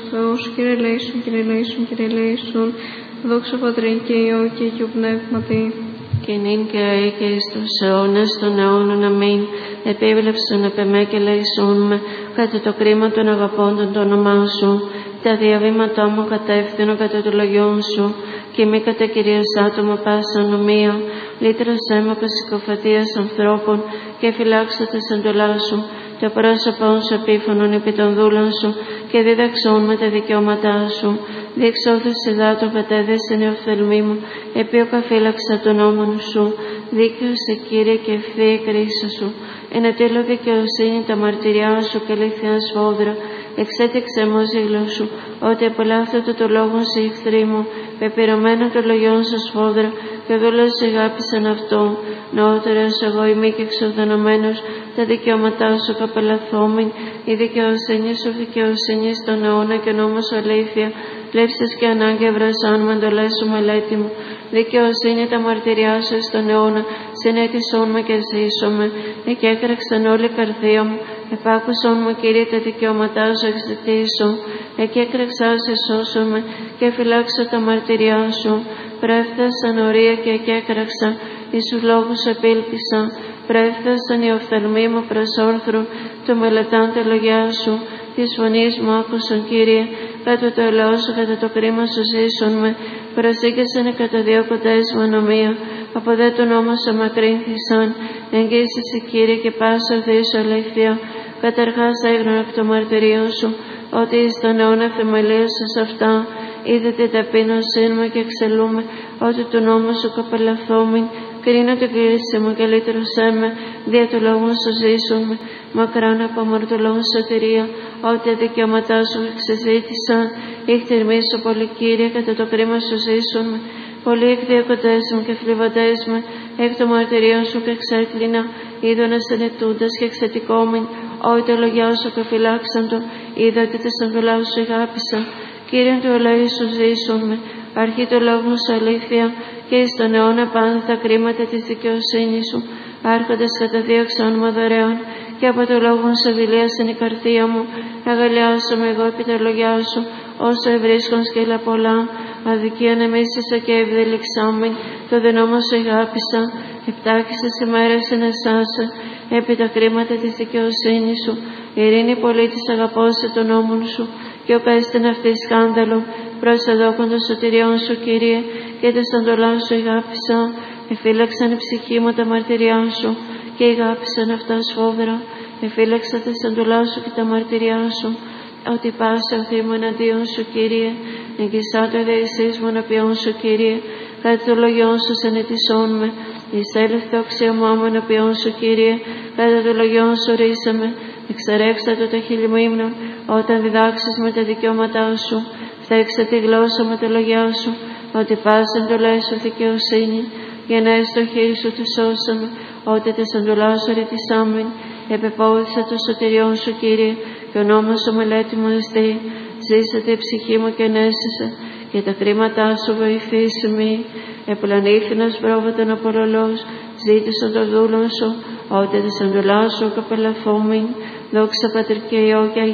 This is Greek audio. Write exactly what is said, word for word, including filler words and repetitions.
Θεός, Κύριε ελέησον, Κύριε ελέησον, Κύριε ελέησον, δόξα Πατρί και Υιό και Αγίου Πνεύματι. Και νυν και αεί και εις τους αιώνας των αιώνων, αμήν. Επίβλεψον επ' εμέ και ελέησόν με, κατά το κρίμα των αγαπώντων το όνομά σου. Τα διαβήματά μου κατεύθυνο κατά το λογιόν σου, και μη κατά κυρίως άτομο πάσα νομία. Λύτρωσέ με από συκοφαντίας ανθρώπων, και φυλάξω τα εντολά σου. Το πρόσωπό σου επίφωνον επί των δούλων σου, και δίδαξόν με τα δικαιώματά σου. Διεξόδου υδάτων κατέδεσαι νεοφθαλμή μου, επί οκαφύλαξα τον νόμον σου. Δίκαιος Κύριε και ευθεία η κρίση σου. Εν ατέλω δικαιοσύνη τα μαρτυριά σου και αλήθεια σφόδρα. Εξέτεξε μου ζήλο σου, ότι απολαύθετο το λόγο σε εχθροί μου, πεπειρωμένο το λογιόν σου σφόδρα, και δούλος αγάπησαν αυτό. Νεότερος εγώ είμαι και εξοδονωμένος, τα δικαιώματά σου καπελαθόμην, η δικαιοσύνη σου δικαιοσύνη στον αιώνα και νόμος σου αλήθεια. Πλέψεις και ανάγκη ευρωσάν με εντολές σου μελέτη μου. Δικαιοσύνη τα μαρτυριά σου στον αιώνα, συνέτησόν με και ζήσομαι. Εκεί έκραξαν όλη η καρδία μου, επάκουσόν μου Κύριε τα δικαιώματά σου εξετήσω. Εκεί έκραξα σε σώσομαι και φυλάξω τα μαρτυριά σου. Πρέφτασαν ορία και εκεί έκραξα, εις τους λόγους επήλπισα. Πρέφτασαν οι οφθαλμοί μου προς όρθρου, το μελετάν τα λογιά σου. Της φωνής μου άκουσον Κύριε, κάτω το ελαιό σου, κατά το κρίμα σου ζήσον με. Προσήκεσαν κατά δύο κοντές μου ανομία, από δε τον νόμο σου μακρύνθησαν. Εγγύησεσαι Κύριε και πάσα ορθή σου αλήθεια. Καταρχάς έγνωρα εκ των μαρτυρίων σου, ότι εις τον αιώνα θεμελίωσες αυτά. Είδε την ταπείνωσή μου και εξελούμε, ότι του νόμου σου καπελαθόμην. Κρίνω την κλίση μου και λύτρωσέ με, δια του λόγου σου ζήσουν με. Μακράν από αμαρτωλών σωτηρία, ότι τα δικαιώματά σου εξεζήτησαν. Η χτυρμή σου πολύ Κύριε, κατά το κρίμα σου ζήσουν με. Πολλοί εκδιωκοντές μου και θλιβοντές με, εκ των μαρτυρίων σου και εξέκλεινα. Είδωνας ενετούντας και εξετικόμην, ότι τα λογιά σου και φυλάξαν το. Είδα ότι τα σταυλά σου αγάπησα. Κύριε του ελέη σου ζήσουν με, αρχή το λόγο σου αλήθεια, και εις τον αιώνα πάντα τα κρίματα της δικαιοσύνης σου. Άρχοντας καταδίωξαν μου δωρεάν, και από το λόγο σου δηλίασαν η καρδία μου. Αγαλιάσομαι εγώ επί τα λογιά σου, όσο ευρίσκον σκέλα πολλά. Αδικία ανεμίσασα και ευδελιξάμεν, το δε νόμο σου αγάπησα. Επτάκησες ημέρες ενεσάσα, επί τα κρίματα της δικαιοσύνης σου. Ειρήνη πολίτης αγαπώσε τον νόμον σου, και ο πέστην αυτή σκάνδαλο. Προς αδόκον των σωτηριών σου Κύριε, και τα σταντολά σου αγάπησα. Εφύλαξαν η ψυχή μου τα μαρτυριά σου, και αγάπησαν αυτά σφόδρα. Εφύλαξα τα σταντολά σου και τα μαρτυριά σου, ότι πάσα ο θύμο εναντίον σου Κύριε. Εγγυσά το δεησής μου ενώπιον σου Κύριε, κατά το λογιόν σου σενετισόν με. Εισέλθω αξιωμά μου ενώπιον σου Κύριε, κατά το λογιόν σου ρίσαμε. Εξαρέξα το τα χείλη μου ύμνων, όταν διδάξεις με τα δικαιώματά σου. Φταίξα τη γλώσσα με τα λογιά σου, ότι πάσα εντολές σου δικαιοσύνη. Για να εις το χέρι σου του σώσαμε, ότι τα σαντολά σου ρετισάμεν. Επεπόδησα το σωτηριόν σου Κύριε, και ο νόμος σου μελέτη μου εστί. Ζήσατε η ψυχή μου και ενέσισε, και τα κρίματά σου βοηθήσει μη. Επλανήθηνας πρόβατον απολολός, ζήτησον το δούλον σου, ότι τα σαντολά σου καπελαθόμην. Δόξα Πατρ και Υιό και